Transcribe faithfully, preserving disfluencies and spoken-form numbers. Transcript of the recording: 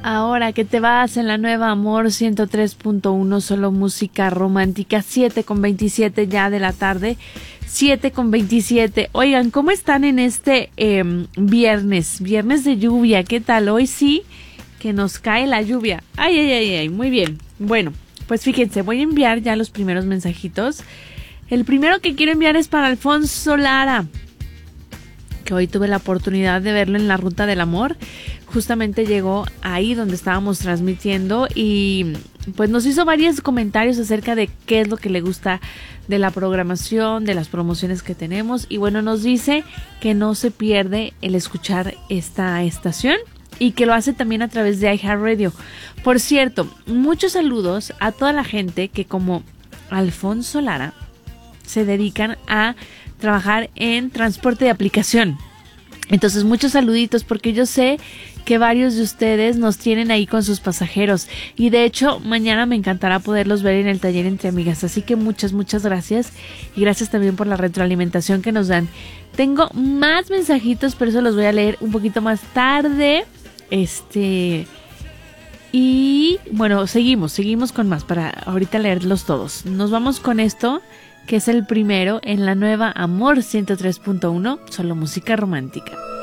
Ahora que te vas en la nueva Amor ciento tres punto uno, solo música romántica, siete con veintisiete ya de la tarde, siete con veintisiete. Oigan, ¿cómo están en este eh, viernes? Viernes de lluvia, ¿qué tal? Hoy sí que nos cae la lluvia. Ay, ay, ay, ay, muy bien. Bueno, pues fíjense, voy a enviar ya los primeros mensajitos. El primero que quiero enviar es para Alfonso Lara, que hoy tuve la oportunidad de verlo en la Ruta del Amor. Justamente llegó ahí donde estábamos transmitiendo y pues nos hizo varios comentarios acerca de qué es lo que le gusta de la programación, de las promociones que tenemos, y bueno, nos dice que no se pierde el escuchar esta estación y que lo hace también a través de iHeartRadio. Por cierto, muchos saludos a toda la gente que, como Alfonso Lara, se dedican a trabajar en transporte de aplicación. Entonces, muchos saluditos, porque yo sé que varios de ustedes nos tienen ahí con sus pasajeros, y de hecho mañana me encantará poderlos ver en el taller Entre Amigas. Así que muchas, muchas gracias, y gracias también por la retroalimentación que nos dan. Tengo más mensajitos, pero eso los voy a leer un poquito más tarde. Este... Y bueno, seguimos, seguimos con más para ahorita leerlos todos. Nos vamos con esto, que es el primero en la nueva Amor ciento tres punto uno, solo música romántica.